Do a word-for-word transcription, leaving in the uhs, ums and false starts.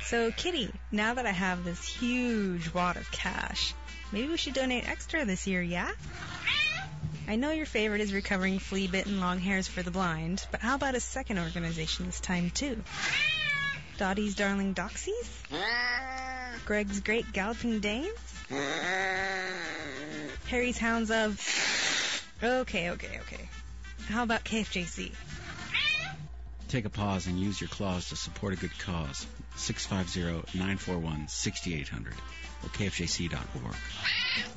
So, Kitty, now that I have this huge wad of cash, maybe we should donate extra this year, yeah? I know your favorite is Recovering Flea-Bitten Long Hairs for the Blind, but how about a second organization this time, too? Dottie's Darling Doxies? Greg's Great Galloping Danes? Harry's Hounds of... Okay, okay, okay. How about K F J C? Take a pause and use your claws to support a good cause. six five zero, nine four one, six eight zero zero or K F J C dot org.